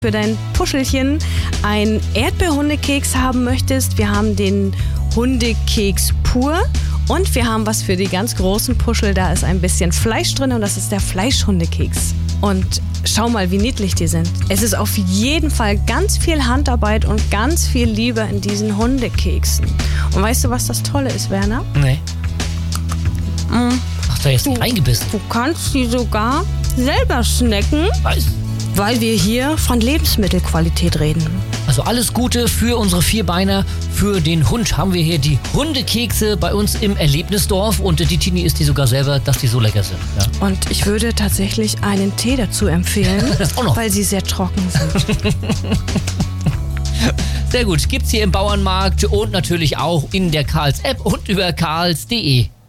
für dein Puschelchen einen Erdbeerhundekeks haben möchtest. Wir haben den Hundekeks pur und wir haben was für die ganz großen Puschel. Da ist ein bisschen Fleisch drin und das ist der Fleischhundekeks. Und schau mal, wie niedlich die sind. Es ist auf jeden Fall ganz viel Handarbeit und ganz viel Liebe in diesen Hundekeksen. Und weißt du, was das Tolle ist, Werner? Nee. Hast du jetzt nicht reingebissen? Du kannst die sogar selber snacken. Was? Weil wir hier von Lebensmittelqualität reden. Also alles Gute für unsere Vierbeiner. Für den Hund haben wir hier die Hundekekse bei uns im Erlebnisdorf. Und die Tini isst die sogar selber, dass die so lecker sind. Ja. Und ich würde tatsächlich einen Tee dazu empfehlen, Das auch noch. weil sie sehr trocken sind. Sehr gut. Gibt's hier im Bauernmarkt und natürlich auch in der Karls-App und über karls.de.